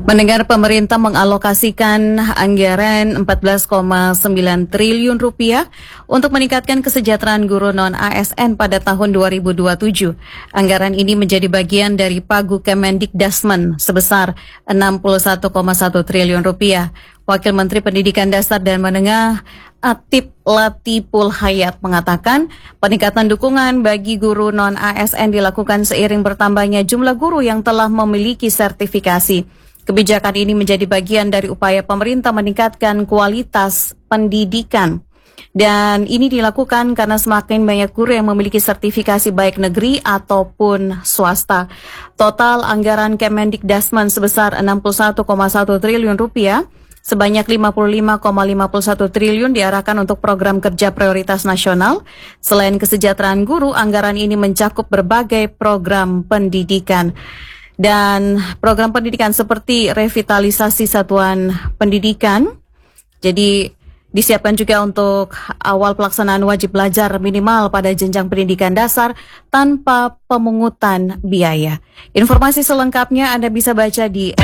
Mendengar pemerintah mengalokasikan anggaran 14,9 triliun rupiah untuk meningkatkan kesejahteraan guru non-ASN pada tahun 2027. Anggaran ini menjadi bagian dari Pagu Kemendikdasmen sebesar 61,1 triliun rupiah. Wakil Menteri Pendidikan Dasar dan Menengah Atip Latiful Hayat mengatakan peningkatan dukungan bagi guru non-ASN dilakukan seiring bertambahnya jumlah guru yang telah memiliki sertifikasi. Kebijakan ini menjadi bagian dari upaya pemerintah meningkatkan kualitas pendidikan. Dan ini dilakukan karena semakin banyak guru yang memiliki sertifikasi baik negeri ataupun swasta. Total anggaran Kemendikdasmen sebesar 61,1 triliun rupiah, sebanyak 55,51 triliun diarahkan untuk program kerja prioritas nasional. Selain kesejahteraan guru, anggaran ini mencakup berbagai program pendidikan. Dan program pendidikan seperti revitalisasi satuan pendidikan, jadi disiapkan juga untuk awal pelaksanaan wajib belajar minimal pada jenjang pendidikan dasar tanpa pemungutan biaya. Informasi selengkapnya Anda bisa baca di